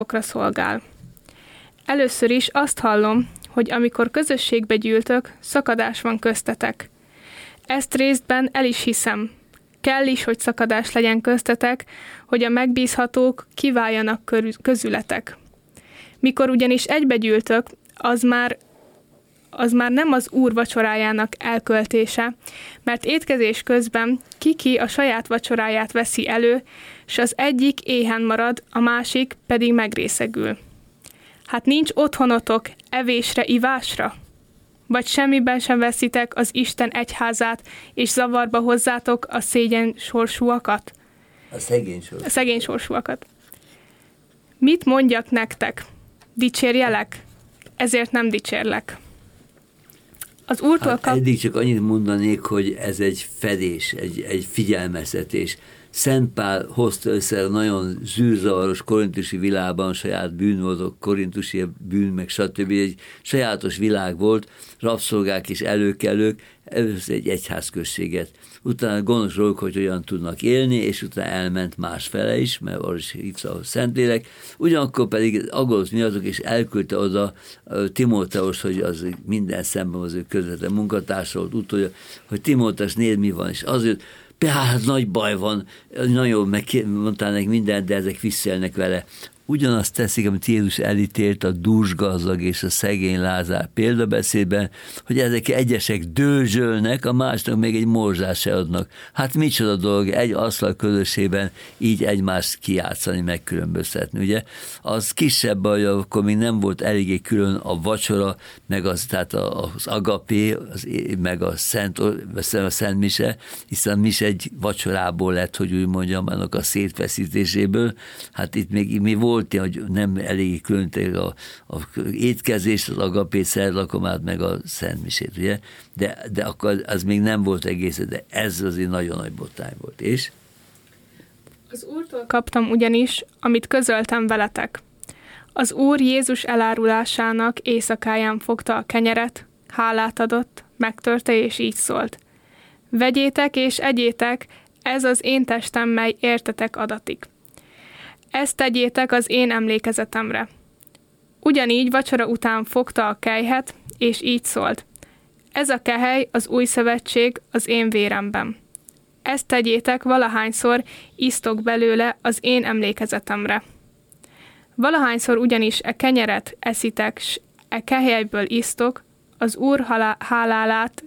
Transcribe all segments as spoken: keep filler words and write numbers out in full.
dolgokra szolgál. Először is azt hallom, hogy amikor közösségbe gyűltök, szakadás van köztetek. Ezt részben el is hiszem. Kell is, hogy szakadás legyen köztetek, hogy a megbízhatók kiváljanak közületek. Mikor ugyanis egybegyűltök, az már, az már nem az Úr vacsorájának elköltése, mert étkezés közben ki-ki a saját vacsoráját veszi elő, s az egyik éhen marad, a másik pedig megrészegül. Hát nincs otthonotok evésre, ivásra? Vagy semmiben sem veszitek az Isten egyházát, és zavarba hozzátok a szégyen sorsúakat? A szegény sorsúakat. A szegény sorsúakat. Mit mondjak nektek? Dicsérjelek? Ezért nem dicsérlek. Az Úrtól hát kap... eddig csak annyit mondanék, hogy ez egy fedés, egy, egy figyelmeztetés. Szent Pál hozta össze a nagyon zűrzavaros korintusi világban, saját bűnvadok, korintusi bűn, meg stb. Egy sajátos világ volt, rabszolgák és előkelők, először egy egyházközséget. Utána gonosz dolgok, hogy olyan tudnak élni, és utána elment másfele is, mert arra is hívta a Szentlélek. Ugyanakkor pedig aggódott miattuk, és elküldte oda Timóteus, hogy az minden szemben az ő közvetlen munkatársa volt, utója, hogy Timóteus, nézd mi van, és azért hát nagy baj van, nagyon megmondtál nekik mindent, de ezek visszaélnek vele. Ugyanazt teszik, amit Jézus elítélt a dúsgazdag és a szegény Lázár példabeszédben, hogy ezek egyesek dőzsölnek, a másnak még egy morzsát se adnak. Hát micsoda dolog egy asztal közösségben így egymást kijátszani, megkülönböztetni, ugye? Az kisebb baj, akkor még nem volt eléggé külön a vacsora, meg az, tehát az agapé, az, meg a szent, a szent mise, hiszen mise egy vacsorából lett, hogy úgy mondjam, annak a szétfeszítéséből. Hát itt még mi volt, hogy nem elég különítették a, a étkezést, az agapét, szerlakomát, meg a szentmisét, ugye? De, de akkor az még nem volt egész, de ez azért nagyon nagy botrány volt. És? Az Úrtól kaptam ugyanis, amit közöltem veletek. Az Úr Jézus elárulásának éjszakáján fogta a kenyeret, hálát adott, megtörte és így szólt. Vegyétek és egyétek, ez az én testem, mely értetek adatik. Ezt tegyétek az én emlékezetemre. Ugyanígy vacsora után fogta a kelyhet, és így szólt. Ez a kehely az új szövetség az én véremben. Ezt tegyétek valahányszor isztok belőle az én emlékezetemre. Valahányszor ugyanis e kenyeret eszitek, s e kehelyből isztok, az Úr halá- hálálát,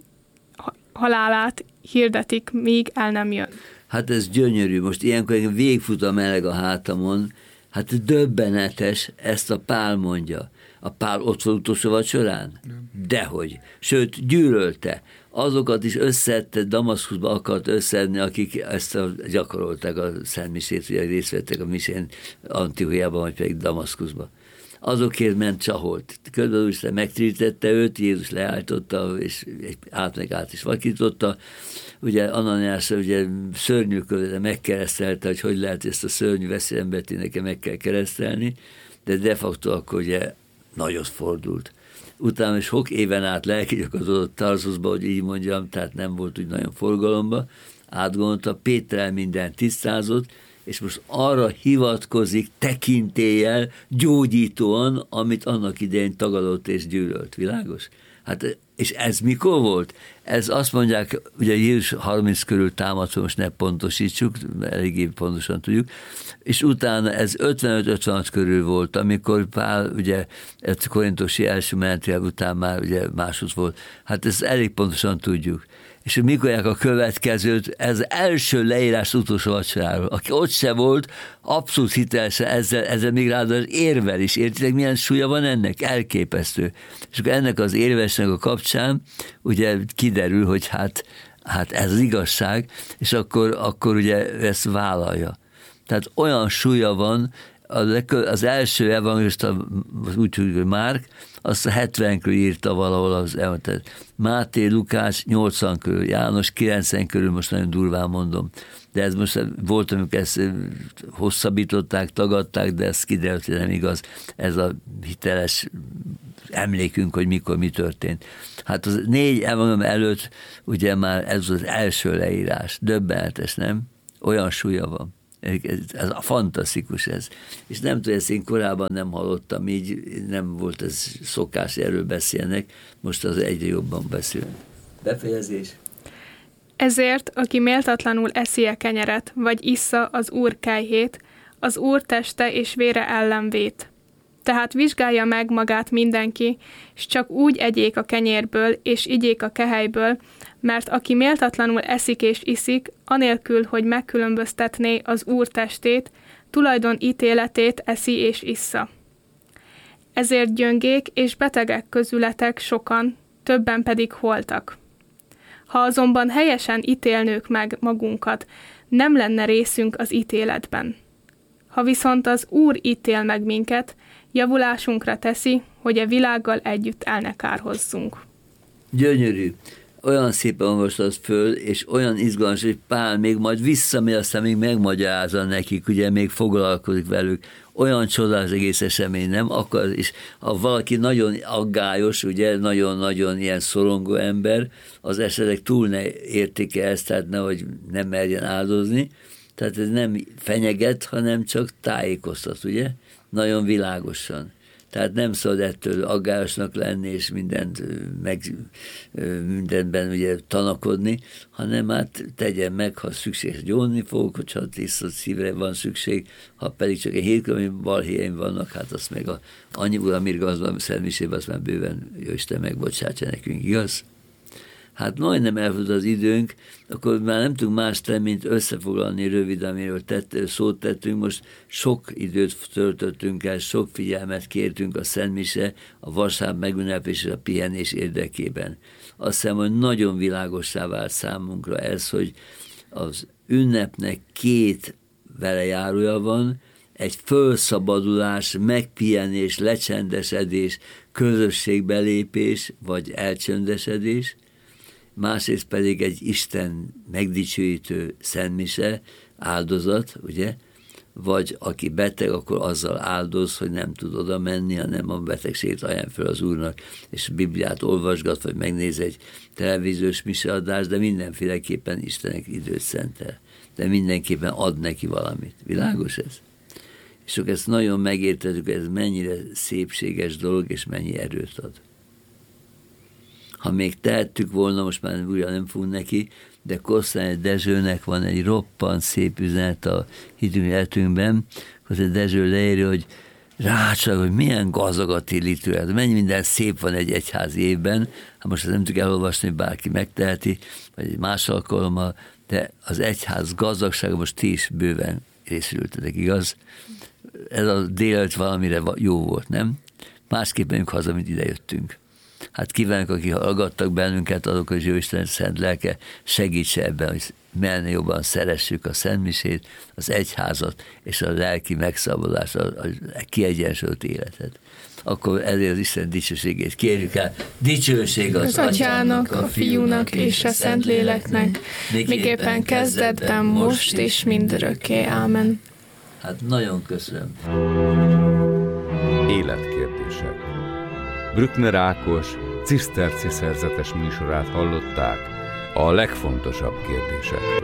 halálát hirdetik, míg el nem jön. Hát ez gyönyörű, most ilyenkor végfut a meleg a hátamon, hát döbbenetes, ezt a Pál mondja. A Pál ott volt utolsó vacsorán? Dehogy. Sőt, gyűlölte. Azokat is összedte, Damaszkuszba akart összedni, akik ezt a, gyakorolták a Szent Misét, ugye részt vettek a misén Antiochiában, vagy pedig Damaszkuszba. Azokért ment csaholt. Körülbelül is megtérítette őt, Jézus leállította, és át meg át is vakította. Ugye Ananiás ugye szörnyű között megkeresztelte, hogy hogy lehet ezt a szörnyű veszélyembert nekem meg kell keresztelni, de de facto akkor ugye nagyot fordult. Utána sok éven át lelki gyakorlatot Tarzuszba, hogy így mondjam, tehát nem volt úgy nagyon forgalomba, átgondolta, Péterrel minden tisztázott, és most arra hivatkozik tekintéllyel, gyógyítóan, amit annak idején tagadott és gyűlölt. Világos? Hát, és ez mikor volt? Ez azt mondják, ugye Jézus harminc körül támadt, most ne pontosítsuk, eléggé pontosan tudjuk, és utána ez ötvenöt ötvenhat körül volt, amikor Pál, ugye, ez korintusi első menetjel után már ugye máshoz volt. Hát ezt elég pontosan tudjuk. És mikor a következőt, ez első leírás utolsó vacsoráról. Aki ott se volt, abszolút hitelesen ezzel, ezzel még ráadásul érvel is. Értitek, milyen súlya van ennek? Elképesztő. És akkor ennek az érvesnek a kapcsán ugye kiderül, hogy hát, hát ez az igazság, és akkor, akkor ugye ezt vállalja. Tehát olyan súlya van, az első evangélista, úgy hogy Márk, azt a hetven körül írta valahol az elmetet. Máté, Lukács nyolcvan körül, János kilencven körül, most nagyon durván mondom. De ez most volt, amikor ezt hosszabbították, tagadták, de ez kiderült, hogy nem igaz. Ez a hiteles emlékünk, hogy mikor mi történt. Hát az négy evangélium előtt ugye már ez az első leírás. Döbbenetes, nem? Olyan súlya van. Ez a fantasztikus ez. És nem tudom, ezt én korábban nem hallottam, így nem volt ez szokás, erről beszélnek, most az egyre jobban beszélnek. Befejezés. Ezért, aki méltatlanul eszi a kenyeret, vagy issza az Úr kejhét, az Úr teste és vére ellen vét. Tehát vizsgálja meg magát mindenki, és csak úgy egyék a kenyérből, és igyék a kehelyből, mert aki méltatlanul eszik és iszik, anélkül, hogy megkülönböztetné az Úr testét, tulajdon ítéletét eszi és issza. Ezért gyöngék és betegek közületek sokan, többen pedig holtak. Ha azonban helyesen ítélnők meg magunkat, nem lenne részünk az ítéletben. Ha viszont az Úr ítél meg minket, javulásunkra teszi, hogy a világgal együtt el ne kárhozzunk. Gyönyörű. Olyan szépen olvastad föl, és olyan izgalmas, hogy Pál még majd visszamegy, aztán még megmagyarázza nekik, ugye még foglalkozik velük. Olyan csodás egész esemény, nem akar, és ha valaki nagyon aggályos, ugye, nagyon-nagyon ilyen szorongó ember, az esetleg túl ne értéke ezt, tehát nehogy nem merjen áldozni, tehát ez nem fenyeget, hanem csak tájékoztat, ugye, nagyon világosan. Tehát nem szabad ettől aggályosnak lenni, és mindent meg, mindenben ugye tanakodni, hanem hát tegyen meg, ha szükség, gyónni fogok, hogyha tiszta szívre van szükség, ha pedig csak egy hétköznapi balhéjaim vannak, hát azt meg a annyi uramír gazban, szentmisében, azt már bőven jó Isten megbocsátja nekünk, igaz? Hát majdnem elfut az időnk, akkor már nem tudunk más tenni, mint összefoglalni röviden, amiről tett, szót tettünk. Most sok időt töltöttünk el, sok figyelmet kértünk a szentmise, a vasárnap megünnepés és a pihenés érdekében. Azt hiszem, hogy nagyon világossá vált számunkra ez, hogy az ünnepnek két velejárója van, egy fölszabadulás, megpihenés, lecsendesedés, közösségbelépés, vagy elcsöndesedés, másrészt pedig egy Isten megdicsőítő szentmise, áldozat, ugye, vagy aki beteg, akkor azzal áldoz, hogy nem tud oda menni, hanem a betegséget ajánl fel az Úrnak, és Bibliát olvasgat, vagy megnéz egy televíziós miseadást, de mindenféleképpen Istennek időt szentel. De mindenképpen ad neki valamit. Világos ez? És akkor ezt nagyon megértettük, ez mennyire szépséges dolog, és mennyi erőt ad. Ha még tehettük volna, most már újra nem fogunk neki, de Kosztolányi Dezsőnek van egy roppant szép üzenet a hitünk életünkben, hogy Dezső leírja, hogy rácsak, hogy milyen gazdag a ti litúját, mennyi minden szép van egy egyházi évben, hát most ezt nem tudjuk elolvasni, hogy bárki megteheti, vagy egy más alkalommal, de az egyház gazdagsága most ti is bőven részültetek, igaz? Ez a délelőtt valamire jó volt, nem? Másképp menjünk haza, mint ide jöttünk. Hát kívánok, akik hallgattak bennünket, azok, hogy Jóisten szent lelke segítse ebben, hogy mellé jobban szeressük a szentmisét, az egyházat és a lelki megszabadulást, a, a kiegyensúlyozott életet. Akkor ezért az Isten dicsőségét kérjük el. Dicsőség az, az Atyának, a Fiúnak és a Szentléleknek, miképpen kezdetben, most és mindörökké. Ámen. Hát nagyon köszönöm. Életkérdések. Brückner Ákos ciszterci szerzetes műsorát hallották a legfontosabb kérdésekről.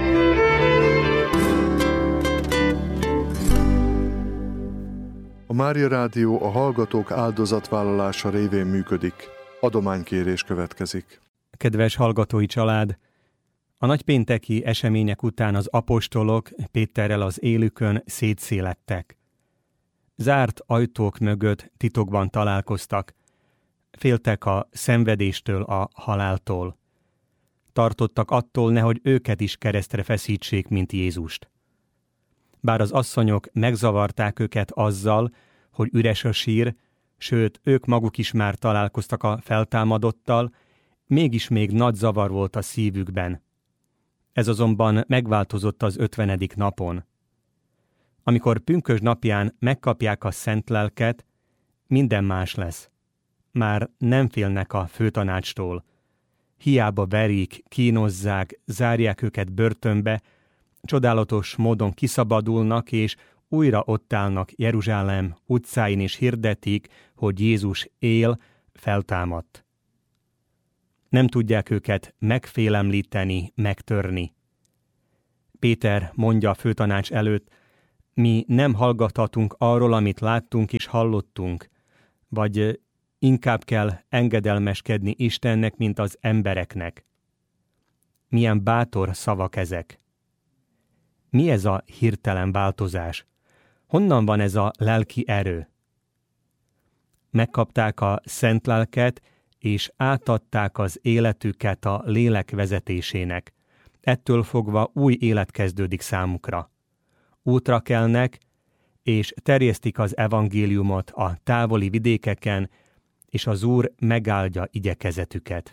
A Mária Rádió a hallgatók áldozatvállalása révén működik. Adománykérés következik. Kedves hallgatói család! A nagypénteki események után az apostolok Péterrel az élükön szétszélettek. Zárt ajtók mögött titokban találkoztak. Féltek a szenvedéstől, a haláltól. Tartottak attól, nehogy őket is keresztre feszítsék, mint Jézust. Bár az asszonyok megzavarták őket azzal, hogy üres a sír, sőt, ők maguk is már találkoztak a feltámadottal, mégis még nagy zavar volt a szívükben. Ez azonban megváltozott az ötvenedik napon. Amikor pünkösd napján megkapják a szent lelket, minden más lesz. Már nem félnek a főtanácstól. Hiába verik, kínozzák, zárják őket börtönbe, csodálatos módon kiszabadulnak, és újra ott állnak Jeruzsálem utcáin, és hirdetik, hogy Jézus él, feltámadt. Nem tudják őket megfélemlíteni, megtörni. Péter mondja a főtanács előtt, mi nem hallgathatunk arról, amit láttunk és hallottunk, vagy inkább kell engedelmeskedni Istennek, mint az embereknek. Milyen bátor szavak ezek. Mi ez a hirtelen változás? Honnan van ez a lelki erő? Megkapták a szent lelket, és átadták az életüket a lélek vezetésének. Ettől fogva új élet kezdődik számukra. Útra kelnek, és terjesztik az evangéliumot a távoli vidékeken, és az Úr megáldja igyekezetüket.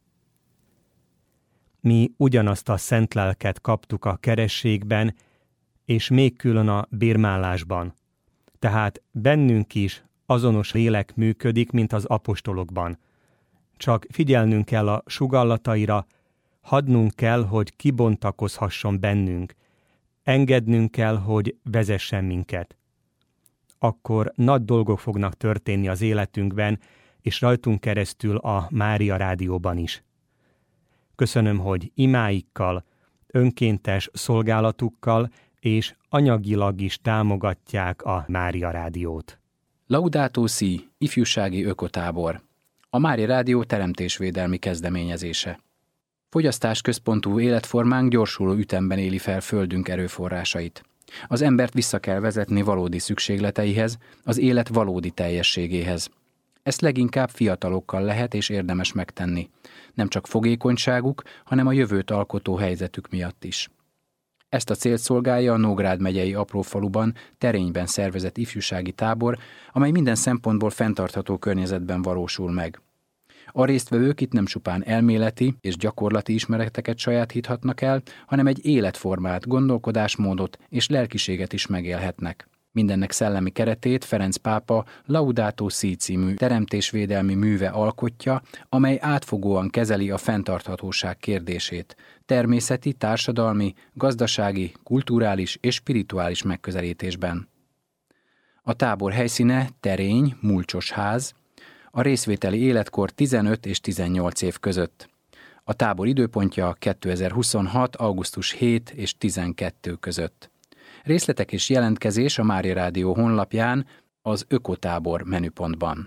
Mi ugyanazt a szent lelket kaptuk a kerességben, és még külön a bérmálásban. Tehát bennünk is azonos lélek működik, mint az apostolokban. Csak figyelnünk kell a sugallataira, hadnunk kell, hogy kibontakozhasson bennünk, engednünk kell, hogy vezessen minket. Akkor nagy dolgok fognak történni az életünkben, és rajtunk keresztül a Mária Rádióban is. Köszönöm, hogy imáikkal, önkéntes szolgálatukkal és anyagilag is támogatják a Mária Rádiót. Laudato Si, ifjúsági ökotábor. A Mária Rádió teremtésvédelmi kezdeményezése. Fogyasztásközpontú életformánk gyorsuló ütemben éli fel földünk erőforrásait. Az embert vissza kell vezetni valódi szükségleteihez, az élet valódi teljességéhez. Ezt leginkább fiatalokkal lehet és érdemes megtenni. Nem csak fogékonyságuk, hanem a jövőt alkotó helyzetük miatt is. Ezt a célt szolgálja a Nógrád megyei Aprófaluban, Terényben szervezett ifjúsági tábor, amely minden szempontból fenntartható környezetben valósul meg. A résztvevők itt nem csupán elméleti és gyakorlati ismereteket sajátíthatnak el, hanem egy életformát, gondolkodásmódot és lelkiséget is megélhetnek. Mindennek szellemi keretét Ferenc pápa Laudato Si című teremtésvédelmi műve alkotja, amely átfogóan kezeli a fenntarthatóság kérdését, természeti, társadalmi, gazdasági, kulturális és spirituális megközelítésben. A tábor helyszíne Terény, Mulcsos ház, a részvételi életkor tizenöt és tizennyolc év között. A tábor időpontja kétezer-huszonhat. augusztus hetedike és tizenkettő között. Részletek és jelentkezés a Mária Rádió honlapján, az Ökotábor menüpontban.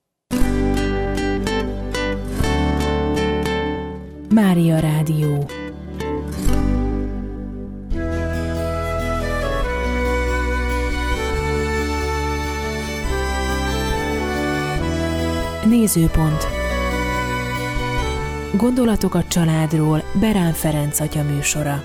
Mária Rádió. Nézőpont. Gondolatok a családról Berán Ferenc atya műsora.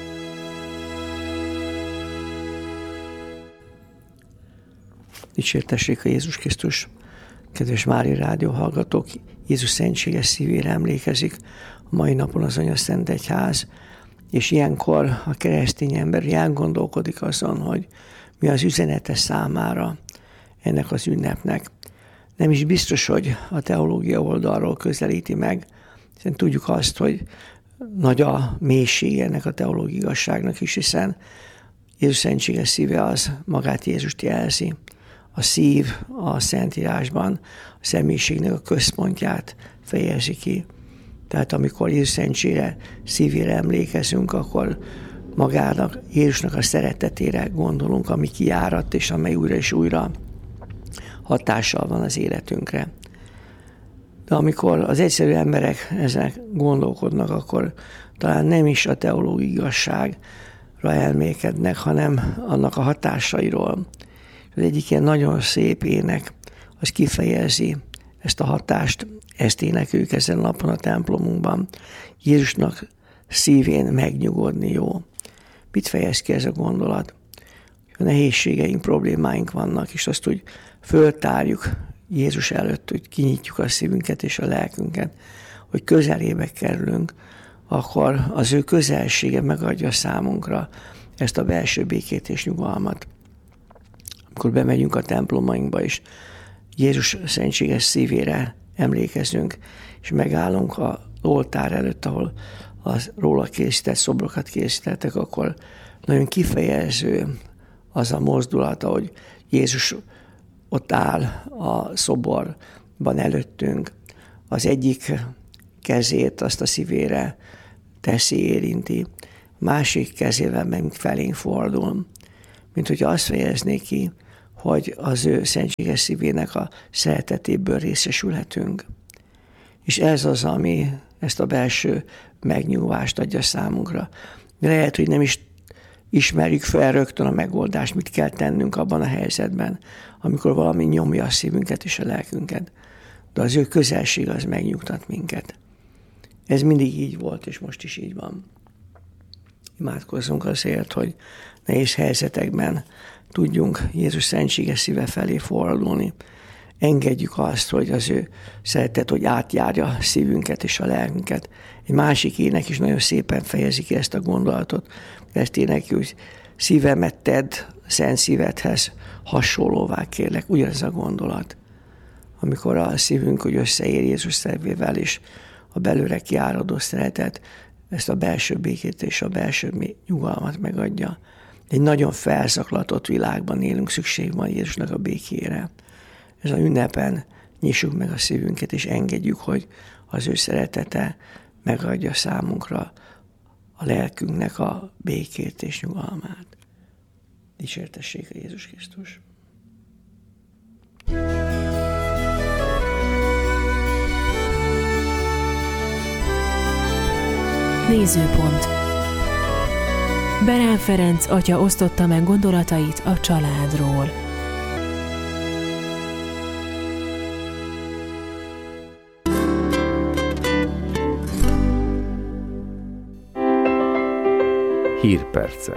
Dicsértessék a Jézus Krisztus! Kedves Mária Rádió hallgatók, Jézus szentséges szívére emlékezik a mai napon az Anyaszent Egyház, és ilyenkor a keresztény ember elgondolkodik azon, hogy mi az üzenete számára ennek az ünnepnek. Nem is biztos, hogy a teológia oldalról közelíti meg, hiszen tudjuk azt, hogy nagy a mélység ennek a teológiai igazságnak is, hiszen Jézus szentséges szíve az magát Jézust jelzi. A szív a Szentírásban a személyiségnek a központját fejezi ki. Tehát amikor Jézus szentségre, szívére emlékezünk, akkor magának, Jézusnak a szeretetére gondolunk, ami kiáradt, és amely újra és újra hatással van az életünkre. De amikor az egyszerű emberek ezen gondolkodnak, akkor talán nem is a teológiai igazságra elmékednek, hanem annak a hatásairól. Az egyik ilyen nagyon szép ének, az kifejezi ezt a hatást, ezt énekeljük ezen a napon a templomunkban. Jézusnak szívén megnyugodni jó. Mit fejez ki ez a gondolat? A nehézségeink, problémáink vannak, és azt úgy föltárjuk Jézus előtt, hogy kinyitjuk a szívünket és a lelkünket, hogy közelébe kerülünk, akkor az ő közelsége megadja számunkra ezt a belső békét és nyugalmat. Amikor bemegyünk a templomainkba is, Jézus szentséges szívére emlékezünk, és megállunk az oltár előtt, ahol az róla készített szobrokat készítettek, akkor nagyon kifejező az a mozdulat, hogy Jézus ott áll a szoborban előttünk, az egyik kezét azt a szívére teszi, érinti, másik kezével meg felénk fordul, mint hogy azt fejezné ki, hogy az ő szentséges szívének a szeretetéből részesülhetünk. És ez az, ami ezt a belső megnyugvást adja számunkra. De lehet, hogy nem is ismerjük fel rögtön a megoldást, mit kell tennünk abban a helyzetben, amikor valami nyomja a szívünket és a lelkünket. De az ő közelség az megnyugtat minket. Ez mindig így volt, és most is így van. Imádkozzunk azért, hogy nehéz helyzetekben tudjunk Jézus szentséges szíve felé fordulni. Engedjük azt, hogy az ő szeretet, hogy átjárja a szívünket és a lelkünket. Egy másik ének is nagyon szépen fejezi ki ezt a gondolatot. Ezt énekli, hogy szívemet tedd szent szívedhez hasonlóvá, kérlek. Ugyanez a gondolat. Amikor a szívünk, hogy összeér Jézus szervével, és a belőle kiáradó szeretet ezt a belső békét és a belső nyugalmat megadja. Egy nagyon felszaklatott világban élünk, szükség van Jézusnak a békére. Ez a ünnepen nyissuk meg a szívünket, és engedjük, hogy az ő szeretete megadja számunkra a lelkünknek a békét és nyugalmát. Dicsértessék a Jézus Krisztus! Nézőpont. Berán Ferenc atya osztotta meg gondolatait a családról. Hírpercek.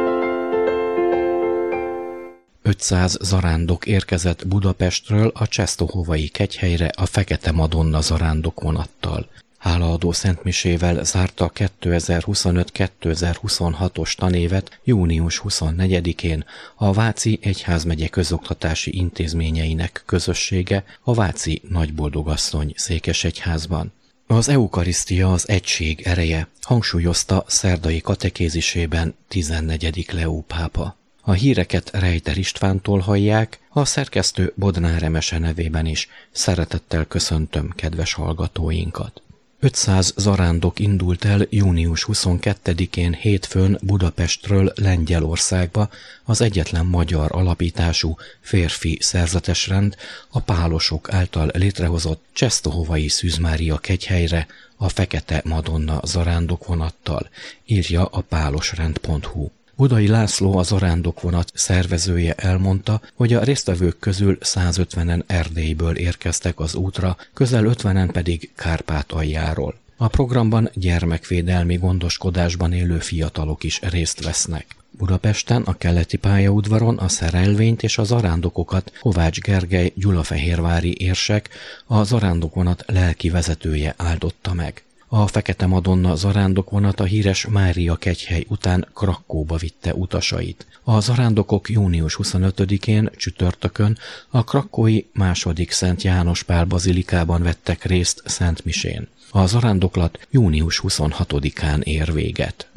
ötszáz zarándok érkezett Budapestről a Czestohovai kegyhelyre a Fekete Madonna zarándok vonattal. Hálaadó szentmisével zárta a kétezer-huszonöt kétezer-huszonhatos tanévet június huszonnegyedikén a Váci Egyházmegye közoktatási intézményeinek közössége a Váci Nagyboldogasszony székesegyházban. Az eukarisztia az egység ereje, hangsúlyozta szerdai katekézisében tizennegyedik Leó pápa. A híreket Rejter Istvántól hallják, a szerkesztő Bodnár Emese nevében is szeretettel köszöntöm kedves hallgatóinkat. ötszáz zarándok indult el június huszonkettedikén hétfőn Budapestről Lengyelországba az egyetlen magyar alapítású férfi szerzetesrend a pálosok által létrehozott Czestohovai Szűz Mária kegyhelyre a Fekete Madonna zarándokvonattal, írja a pálosrend pont hu. Budai László, a zarándokvonat szervezője elmondta, hogy a résztvevők közül százötvenen Erdélyből érkeztek az útra, közel ötvenen pedig Kárpátaljáról. A programban gyermekvédelmi gondoskodásban élő fiatalok is részt vesznek. Budapesten a keleti pályaudvaron a szerelvényt és a zarándokokat Kovács Gergely gyulafehérvári érsek, a zarándokvonat lelki vezetője áldotta meg. A Fekete Madonna zarándokvonat a híres Mária kegyhely után Krakkóba vitte utasait. A zarándokok június huszonötödikén csütörtökön a krakkói második Szent János Pál bazilikában vettek részt szentmisén. A zarándoklat június huszonhatodikán ér véget.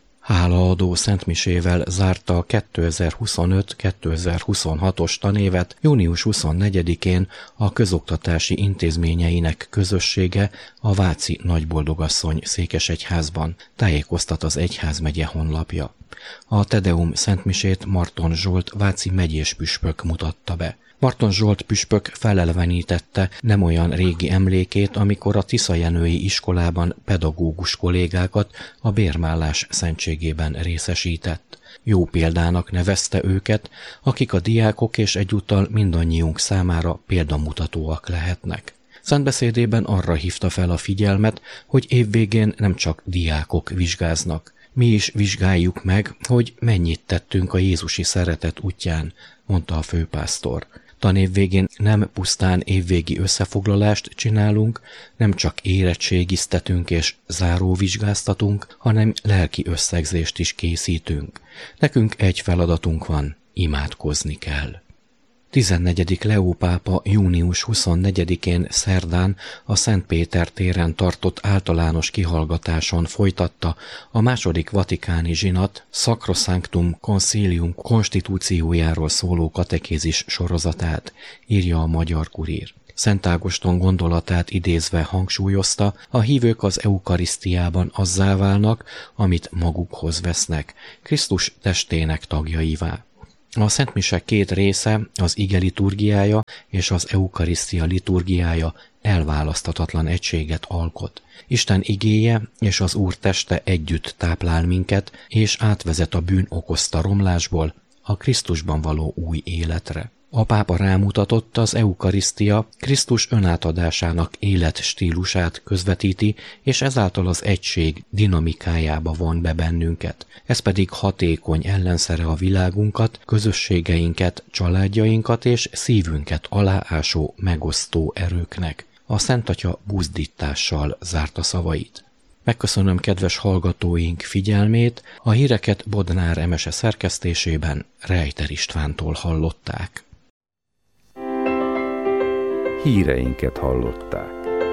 Hálaadó szentmisével zárta a kétezer-huszonöt kétezer-huszonhatos tanévet június huszonnegyedikén a közoktatási intézményeinek közössége a Váci Nagyboldogasszony székesegyházban, tájékoztat az egyházmegye honlapja. A Tedeum szentmisét Marton Zsolt váci megyés püspök mutatta be. Marton Zsolt püspök felelevenítette nem olyan régi emlékét, amikor a Tiszajenői iskolában pedagógus kollégákat a bérmállás szentségében részesített. Jó példának nevezte őket, akik a diákok és egyúttal mindannyiunk számára példamutatóak lehetnek. Szentbeszédében arra hívta fel a figyelmet, hogy évvégén nem csak diákok vizsgáznak. Mi is vizsgáljuk meg, hogy mennyit tettünk a jézusi szeretet útján, mondta a főpásztor. Tanév végén nem pusztán évvégi összefoglalást csinálunk, nem csak érettségiztetünk és záróvizsgáztatunk, hanem lelki összegzést is készítünk. Nekünk egy feladatunk van, imádkozni kell. tizennegyedik Leó pápa június huszonnegyedikén szerdán a Szent Péter téren tartott általános kihallgatáson folytatta a második vatikáni zsinat Sacrosanctum Concilium konstitúciójáról szóló katekézis sorozatát, írja a Magyar Kurír. Szent Ágoston gondolatát idézve hangsúlyozta, a hívők az eukarisztiában azzá válnak, amit magukhoz vesznek, Krisztus testének tagjaivá. A szentmise két része, az ige liturgiája és az eukarisztia liturgiája elválaszthatatlan egységet alkot. Isten igéje és az Úr teste együtt táplál minket, és átvezet a bűn okozta romlásból a Krisztusban való új életre. A pápa rámutatott, az eukarisztia Krisztus önátadásának életstílusát közvetíti, és ezáltal az egység dinamikájába von be bennünket. Ez pedig hatékony ellenszere a világunkat, közösségeinket, családjainkat és szívünket aláásó, megosztó erőknek. A Szent Atya buzdítással zárta szavait. Megköszönöm kedves hallgatóink figyelmét, a híreket Bodnár Emese szerkesztésében Rejter Istvántól hallották. Híreinket hallották.